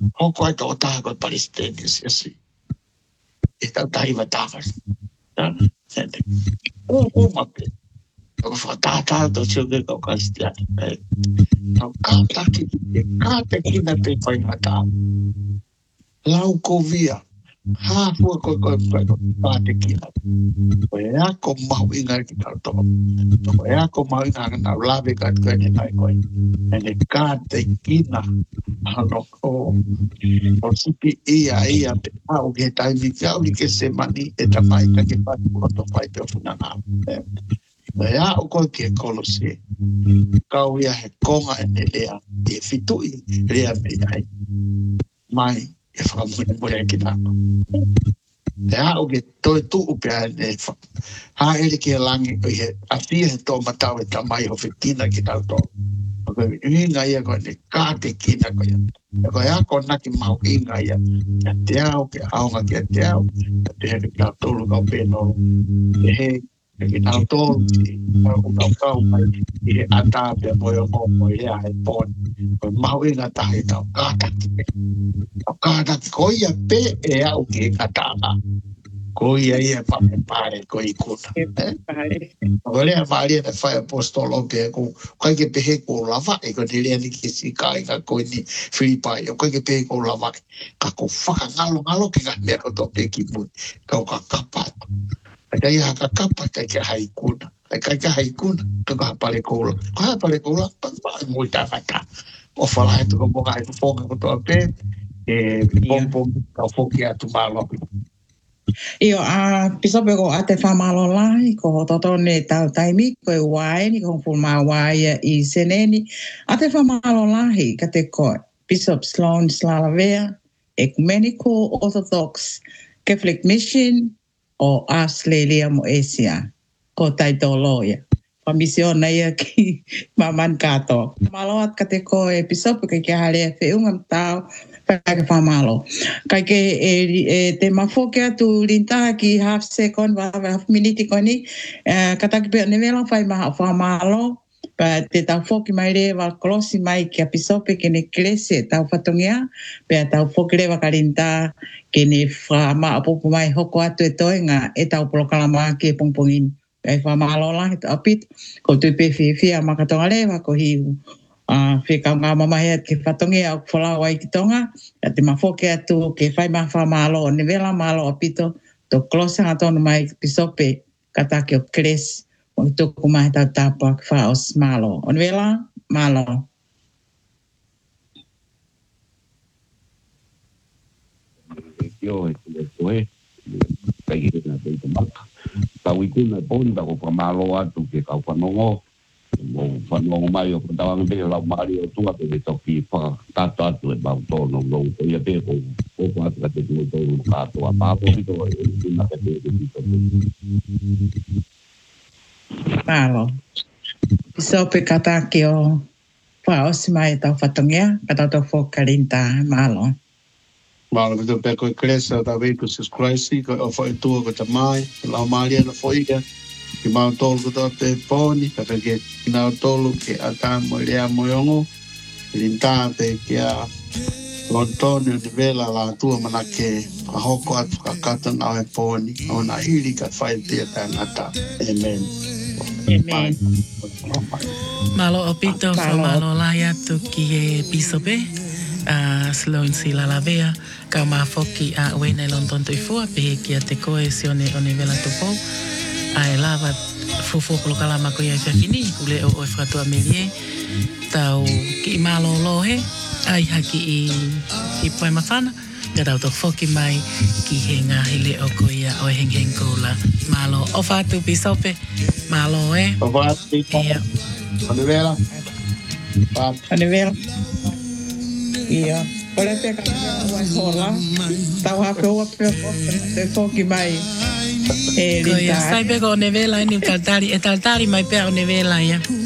Hoko ai tō taha koe Palestinians yasi. E tau tahi wa tāwhas. O mape. Tō whakatātā tō tūke kau Kristiani. Tau kātaki, e kāte kina te whai hatā. Lau ko via. Hāfua koe kāte kina. Koe ea ko mahu inga ki tau tō. Koe ea ko mahu inga ki tau lawe ka koe ni tai koe. Ene kāte kina. Hano o sipi ia te au ke taimi ki au ni ke se mani e ta mai ka ke pati koto whai te ofunanga. Ea o koe ke kolose. Kau ia he konga ene lea. E fitui lea me ai. Mai e whakamune mure ki tāna. Ea o ke toi tuu pia ene ha ere ki langi o he a fia he tō matau e ta mai ho whitina ki tau tō. Koe inga ia koe ne kāte kina koe ia. Koe ea ko naki mau inga ia. Kia te au, ke aonga kia te au. Kia te heke kia tolu kau pēnoro. Te he, ke tau tolu ki kau kau mai. I he ata pia moe o mo i rea he pōni. Koe mau inga tahi tau kātaki. Tau kātaki koe ia pe e au ki e katanga. Ko ia whame pare ko i kuna. Ko lea whaare na whai apostolo ke ko kai ke pehe ko lava e ko te lea ni ki si kai ka ko ni whiripai. O kai ke pehe ko lava ka ko whakangalo ke ka mea ko tō pe ki mui. Ka o ka kapa. Ka ia ka kapa kai ke hai kuna. Kai ke hai kuna ka ka hapare koula. Ka hapare koula pa mui ta whaka. O whalahe tu ko monga e whonga ko tō pe. E pompom ka whoki atu mālopi. Io a pisope ko ate whamalo lai ko toto ne tau taimi ko e wai ni ko fulma wai I seneni ate whamalo lai ka te ko Bishop Sloan Slalavea Ecumenical Orthodox Catholic Mission o Australia mo Asia ko taito loia pamisiona ia ki maman kato maloat ka te ko e pisope ke hale fe ungam tau Kaya whamalo. Kaya ke te mafoke atu rinta ki half second, half minute ko ni. Kataki pia nevela whai maha whamalo. Pa te tau foki mai rewa klosi mai ki apisope ke ne klese tau whatongia. Pia tau foki rewa ka rinta ke ne whama apopo mai hoko atu e toenga e tau polokalama ki e pongpongin. Pia whamalo la he tu apit. Ko tui pe whia makatonga rewa ko hiu. Whikau ngā mamahe ke whatongi au whalao ai ki tonga, te mafoke atu ke whai mawha malo, ne vela malo apito, to klosanga tonu mai pisope katake o kres, o tuku mai tau tāpua ki whaos malo. O ne vela, malo. Kio e koe, kai he na te maka. Tau I kuna ponda ko whamalo atu ke kau whanongo, mo whanongo mai o kutawanga te lau maari o tua te toki whakatato atu e mau tōno ngau ko ia te ko atu ka te tū tōno kātoa pāpo pito e kuna ka te pito. Malo. Pisope katake o whaosi mai tau whatongia, katato whokarinta, malo. Malo pito pe koe kresa ta veiku sis Christi, koe o whai tua ko ta mai, lau maari ana whoiga, ki mau tolu ko tō te pōni, ka peke ki nau tolu ke ata mo lea moiongo, rinta te ki a Lontonio ni vela la tua mana ke hoko atu ka kata nau e pōni, o na hiri ka whai tia ta ngata. Amen. Amen. Malo opito fa malo lai atu ki e pisope, Sloan Slalavea, ka mafoki a wene London tuifua, pehe ki a te koe si one vela tupo, ai lava fufu kolokala mako ia whiawhini, ule o e whakatua melie, tau ki malo lohe, ai haki I pai mawhana, ka tau tō whoki mai ki he ngahi le o ko ia o heng koula. Malo o whātu pisope, malo e. O whātu pisope, Anivela. Anivela. Ia. Ora te kai hola. Tau hape ua te whoki mai. Ko ia, sai peko o nevela ni kaltari, e taltari mai pea o nevela ia.